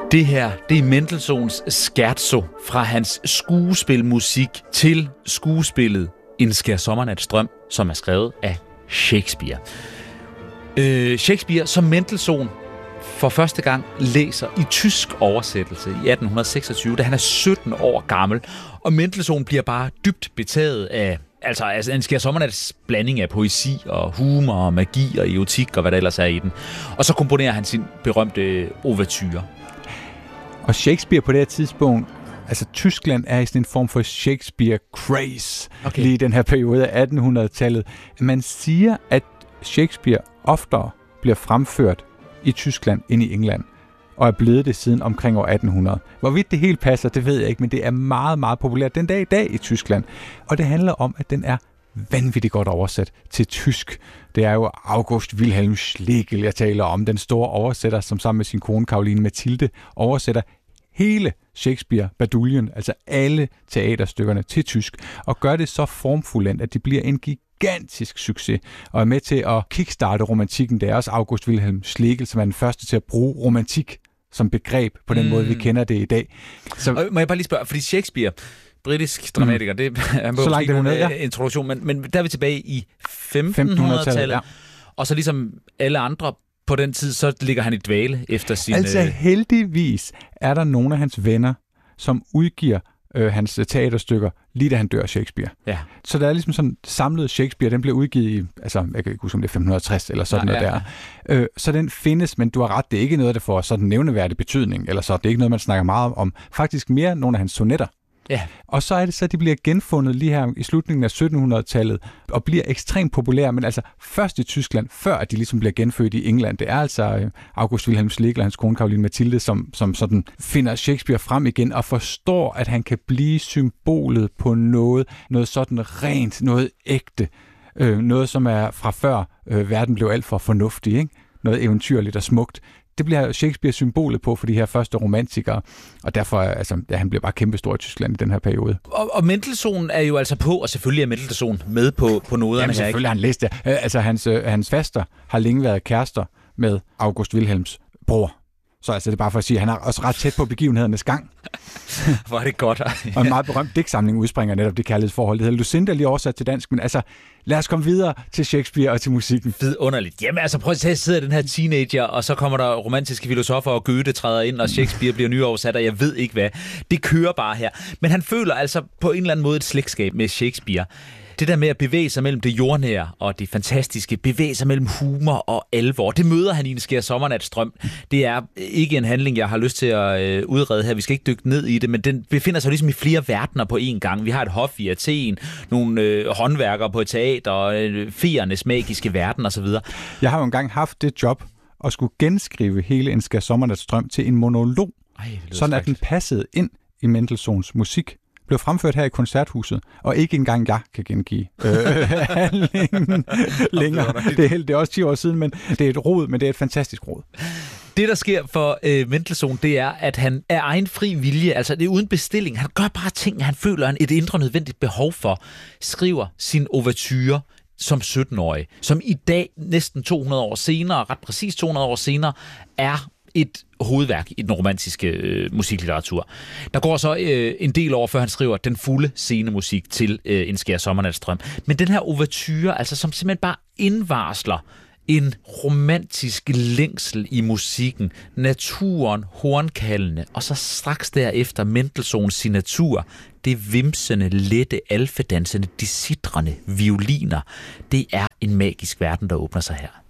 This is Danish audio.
Det her, det er Mendelssohns Scherzo fra hans skuespilmusik til skuespillet En skærsommernatsdrøm, som er skrevet af Shakespeare. Shakespeare, som Mendelssohn for første gang læser i tysk oversættelse i 1826, da han er 17 år gammel, og Mendelssohn bliver bare dybt betaget af altså en skærsommernatsdrøm blanding af poesi og humor og magi og erotik og hvad der ellers er i den. Og så komponerer han sin berømte ouverture. Og Shakespeare på det her tidspunkt, altså Tyskland er i sådan en form for Shakespeare-craze lige i den her periode af 1800-tallet. Man siger, at Shakespeare oftere bliver fremført i Tyskland end i England, og er blevet det siden omkring år 1800. Hvorvidt det helt passer, det ved jeg ikke, men det er meget, meget populært den dag i dag i Tyskland. Og det handler om, at den er vanvittigt godt oversat til tysk. Det er jo August Wilhelm Schlegel, jeg taler om, den store oversætter, som sammen med sin kone Caroline Mathilde oversætter hele Shakespeare-baduljen, altså alle teaterstykkerne til tysk, og gør det så formfuldendt, at de bliver en gigantisk succes, og er med til at kickstarte romantikken. Det er også August Wilhelm Schlegel, som er den første til at bruge romantik som begreb på den måde, vi kender det i dag. Så må jeg bare lige spørge, fordi Shakespeare, britisk dramatiker, det er så langt det ned, introduktion, men der er vi tilbage i 1500-tallet, ja. Og så ligesom alle andre på den tid, så ligger han i dvale efter sin... Altså heldigvis er der nogle af hans venner, som udgiver hans teaterstykker, lige da han dør, Shakespeare. Ja. Så der er ligesom sådan samlet Shakespeare, den blev udgivet i, altså jeg kan ikke huske, om det er 1560 eller sådan noget der. Så den findes, men du har ret, det er ikke noget, der får sådan nævneværdig betydning, eller så det er ikke noget, man snakker meget om. Faktisk mere nogle af hans sonetter. Ja. Og så er det så, at de bliver genfundet lige her i slutningen af 1700-tallet, og bliver ekstremt populære, men altså først i Tyskland, før at de ligesom bliver genfødt i England. Det er altså August Wilhelm Schlegel og hans kone Caroline Mathilde, som sådan finder Shakespeare frem igen, og forstår, at han kan blive symbolet på noget sådan rent, noget ægte, noget som er fra før verden blev alt for fornuftig, ikke? Noget eventyrligt og smukt. Det bliver Shakespeare symbolet på for de her første romantikere, og derfor han bliver bare kæmpestor i Tyskland i den her periode. Og Mendelssohn er jo altså på, og selvfølgelig er Mendelssohn med på noderne. Jamen selvfølgelig har han læst det. Altså hans faster har længe været kærester med August Wilhelms bror. Så altså, det er bare for at sige, at han er også ret tæt på begivenhedernes gang. Hvor er det godt. Og en meget berømt digtsamling udspringer netop det kærlighedsforhold. Det hedder Lucinda, lige oversat til dansk, men altså, lad os komme videre til Shakespeare og til musikken. Vidunderligt. Jamen altså, prøv at se, sidder den her teenager, og så kommer der romantiske filosofer, og Goethe træder ind, og Shakespeare bliver nyoversat, og jeg ved ikke hvad. Det kører bare her. Men han føler altså på en eller anden måde et slægtskab med Shakespeare. Det der med at bevæge sig mellem det jordnære og det fantastiske, bevæge sig mellem humor og alvor, det møder han i En skærsommernatsdrøm. Det er ikke en handling, jeg har lyst til at udrede her. Vi skal ikke dykke ned i det, men den befinder sig ligesom i flere verdener på én gang. Vi har et hof i Athen, nogle håndværkere på et teater, feernes magiske verden osv. Jeg har jo engang haft det job at skulle genskrive hele En skærsommernatsdrøm til en monolog, sådan at den passede ind i Mendelssohns musik. Blev fremført her i Koncerthuset, og ikke engang jeg kan gengive handlingen længere. Det er også 10 år siden, men det er et rod, men det er et fantastisk rod. Det, der sker for Mendelssohn, det er, at han af egen fri vilje, altså det er uden bestilling, han gør bare ting, han føler et indre nødvendigt behov for, skriver sin ouverture som 17-årig, som i dag, næsten 200 år senere, ret præcis 200 år senere, er et hovedværk i den romantiske musiklitteratur. Der går så en del år, før han skriver den fulde scenemusik til En skærsommernatsdrøm. Men den her ouverture, altså som simpelthen bare indvarsler en romantisk længsel i musikken, naturen, hornkaldene, og så straks derefter Mendelssohns signatur, det vimsende, lette, alfedansende, de sitrende violiner. Det er en magisk verden, der åbner sig her.